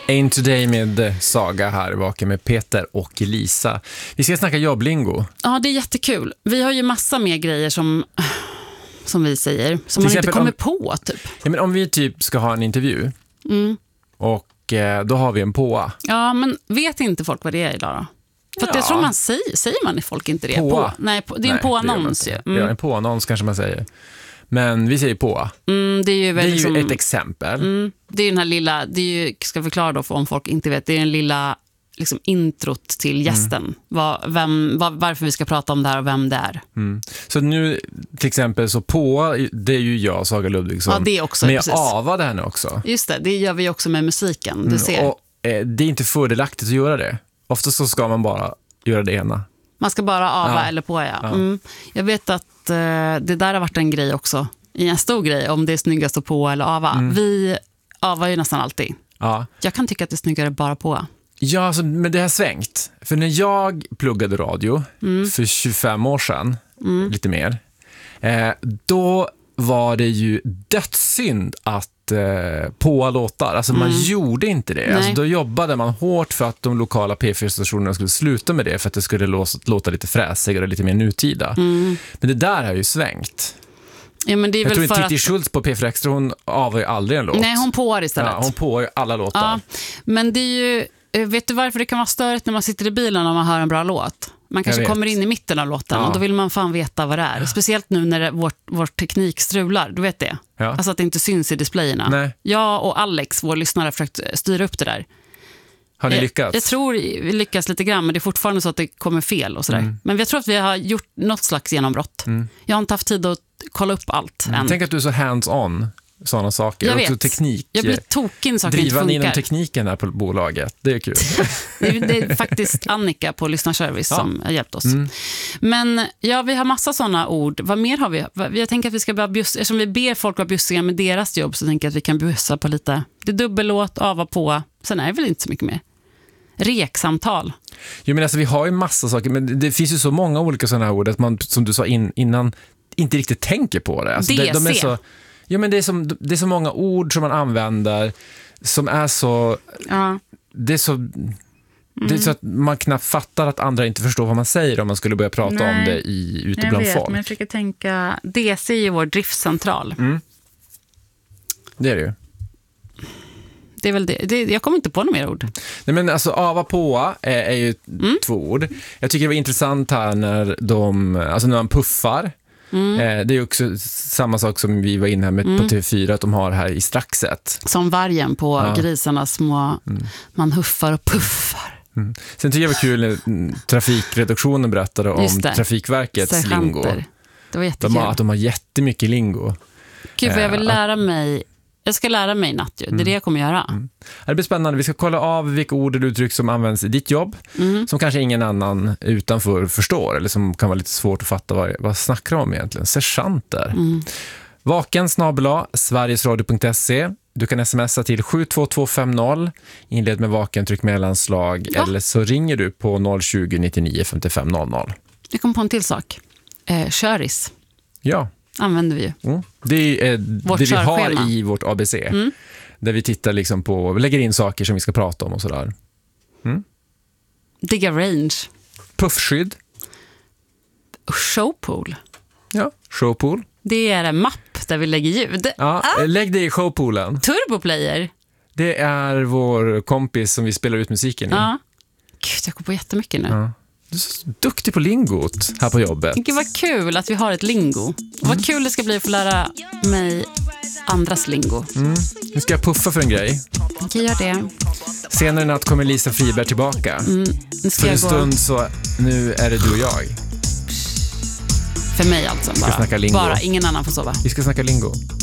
Ain't Today med Saga här, Vaken med Peter och Lisa. Vi ska snacka jobblingo. Ja, det är jättekul. Vi har ju massa mer grejer som vi säger, som man inte kommer på typ. Ja, men om vi typ ska ha en intervju och då har vi en påa. Ja, men vet inte folk vad det är idag då? För att jag tror man säger man folk inte det. Påa? Nej, det är en påannons ju. Ja, en påannons kanske man säger. Men vi säger påa. Det är ju, väl liksom, ett exempel. Det är den här lilla, det är ju, ska förklara då för om folk inte vet, det är den lilla liksom introt till gästen. Varför vi ska prata om det här och vem det är. Så nu till exempel så påa, det är ju jag, Saga Ludvigsson. Ja, det är också. Men jag precis. avade henne också. Just det gör vi också med musiken. Du ser. Och det är inte fördelaktigt att göra det. Ofta så ska man bara göra det ena. Man ska bara ava eller på, Jag vet att det där har varit en grej också. En stor grej, om det är snyggast att på eller ava. Vi avar ju nästan alltid. Ja. Jag kan tycka att det är snyggare bara på. Ja, alltså, men det har svängt. För när jag pluggade radio för 25 år sedan, lite mer, då var det ju dödssynd att på låtar. Alltså man gjorde inte det. Alltså, då jobbade man hårt för att de lokala P4-stationerna skulle sluta med det, för att det skulle låta lite fräsigare och lite mer nutida. Men det där har ju svängt. Ja, men det är jag väl tror för Titti att Schultz på P4 Extra, hon avar ju aldrig en låt. Nej, hon påar istället. Ja, hon påar ju alla låtar. Ja, men det är ju, vet du varför det kan vara störigt när man sitter i bilen och man hör en bra låt? Man kanske kommer in i mitten av låten och då vill man fan veta vad det är. Speciellt nu när vår teknik strular, du vet det. Ja. Alltså att det inte syns i displayerna. Nej. Jag och Alex, vår lyssnare, har försökt styra upp det där. Har ni lyckats? Jag tror vi lyckas lite grann, men det är fortfarande så att det kommer fel och sådär. Men jag tror att vi har gjort något slags genombrott. Jag har inte haft tid att kolla upp allt än. Tänk att du är så hands-on sådana saker. Jag också vet. teknik. Jag blir tokig när saker inte Driva funkar. inom tekniken här på bolaget. Det är kul. Det är faktiskt Annika på Lyssnarservice som har hjälpt oss. Men ja, vi har massa sådana ord. Vad mer har vi? Jag tänker att vi ska bara bjussa, eftersom vi ber folk vara bjussiga med deras jobb, så tänker jag att vi kan bjussa på lite. Det är dubbellåt, ava på. Sen är det väl inte så mycket mer. Reksamtal. Jo, men alltså, vi har ju massa saker, men det finns ju så många olika sådana här ord att man, som du sa innan, inte riktigt tänker på det. Alltså, de är så, ja, men det är så många ord som man använder som är så... Ja. Det är så att man knappt fattar att andra inte förstår vad man säger om man skulle börja prata om det ute bland folk. Men jag försöker tänka... DC är ju vår driftcentral. Det är det ju. Det är väl det. Jag kommer inte på några mer ord. Nej, men alltså ava på är ju 2 ord. Jag tycker det var intressant här när man puffar. Det är också samma sak som vi var inne här med på TV4, att de har här i straxet. Som vargen på grisarnas små... Man huffar och puffar. Sen tycker jag det var kul när trafikredaktionen berättade om Trafikverkets lingo. Det var jättekul. Att de har jättemycket lingo. Gud, vad jag vill lära mig... Jag ska lära mig natt. Det är det jag kommer göra. Det blir spännande. Vi ska kolla av vilka ord och uttryck som används i ditt jobb. Som kanske ingen annan utanför förstår. Eller som kan vara lite svårt att fatta vad snackar de om egentligen. Sergeanter. vaken@sverigesradio.se. Du kan smsa till 72250. Inled med vaken, tryck mellanslag. Eller så ringer du på 020 99 55 00. Jag kom på en till sak. Köris. Ja. Använder vi ju. Det är det vi har i vårt ABC. Där vi tittar liksom på, lägger in saker som vi ska prata om och sådär. Digga range. Puffskydd. Showpool. Ja, showpool. Det är en mapp där vi lägger ljud. Ja, lägg det i showpoolen. Turboplayer. Det är vår kompis som vi spelar ut musiken i. Ja. Gud, jag går på jättemycket nu. Ja. Du är så duktig på lingot här på jobbet. Gud, vad kul att vi har ett lingo. Vad kul det ska bli att få lära mig andras lingo. Nu ska jag puffa för en grej. Okej, gör det. Senare i natt kommer Lisa Friberg tillbaka. För en stund så nu är det du och jag. För mig alltså. Bara, ingen annan får sova. Vi ska snacka lingo.